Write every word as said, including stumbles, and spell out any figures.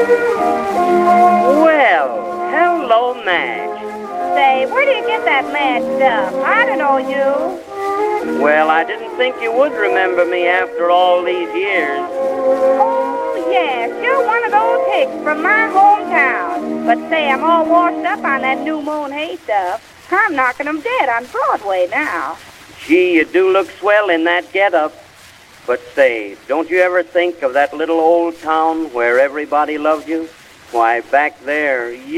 Well, hello, Madge. Say, where do you get that mad stuff? I don't know you. Well, I didn't think you would remember me after all these years. Oh, yes, you're one of those hicks from my hometown. But say, I'm all washed up on that New Moon Hay stuff. I'm knocking 'em dead on Broadway now. Gee, you do look swell in that get-up. But say, don't you ever think of that little old town where everybody loved you? Why, back there,